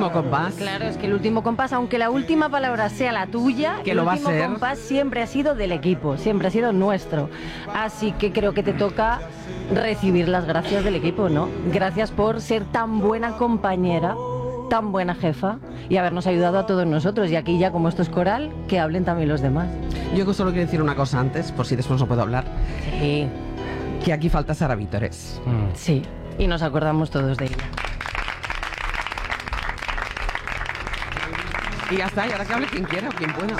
último compás. Claro, es que el último compás, aunque la última palabra sea la tuya, Que el lo va a último ser. compás siempre ha sido del equipo, siempre ha sido nuestro. Así que creo que te toca recibir las gracias del equipo, ¿no? Gracias por ser tan buena compañera, tan buena jefa y habernos ayudado a todos nosotros. Y aquí ya, como esto es coral, que hablen también los demás. Yo solo quiero decir una cosa antes, por si después no puedo hablar. Sí, Que aquí falta Sara Vítores. sí. Y nos acordamos todos de ella. Y ya está, y ahora que hable quien quiera o quien pueda.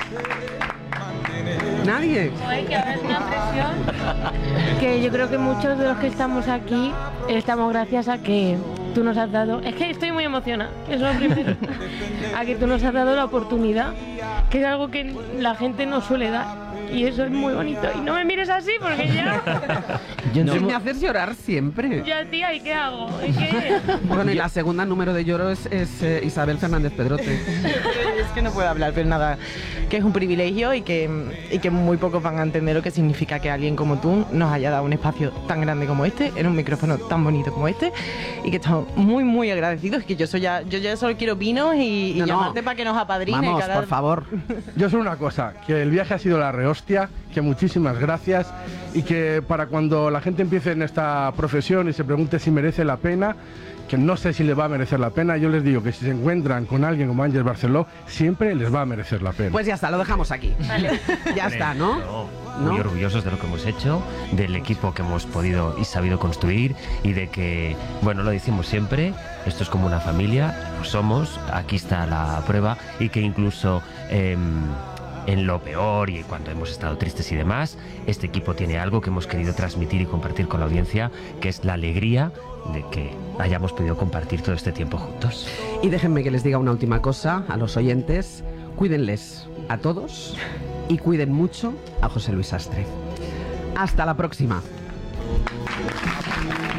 Nadie. Ay, que ahora es una presión. Que yo creo que muchos de los que estamos aquí estamos gracias a que tú nos has dado. Es que estoy muy emocionada, eso es lo primero. A que tú nos has dado la oportunidad, que es algo que la gente no suele dar. Y eso es muy bonito. Y no me mires así porque ya. Me haces llorar siempre. Ya, tía, ¿y qué hago? ¿Y qué? Bueno, y la segunda número de lloro es Isabel Fernández Pedrote. Es que no puedo hablar, pero nada, que es un privilegio y que muy pocos van a entender lo que significa que alguien como tú nos haya dado un espacio tan grande como este, en un micrófono tan bonito como este, y que estamos muy, muy agradecidos. Que yo ya solo quiero vinos y No, no. llamarte para que nos apadrine. Vamos, cada- por favor. Yo sé una cosa, que el viaje ha sido la rehostia, que muchísimas gracias y que para cuando la gente empiece en esta profesión y se pregunte si merece la pena, que no sé si les va a merecer la pena, yo les digo que si se encuentran con alguien como Ángel Barceló, siempre les va a merecer la pena. Pues ya está, lo dejamos aquí. Ya está, ¿no? Muy ¿No? orgullosos de lo que hemos hecho, del equipo que hemos podido y sabido construir y de que, bueno, lo decimos siempre, esto es como una familia, lo somos, aquí está la prueba y que incluso en lo peor y cuando hemos estado tristes y demás, este equipo tiene algo que hemos querido transmitir y compartir con la audiencia, que es la alegría de que hayamos podido compartir todo este tiempo juntos. Y déjenme que les diga una última cosa a los oyentes. Cuídenles a todos y cuiden mucho a José Luis Sastre. Hasta la próxima.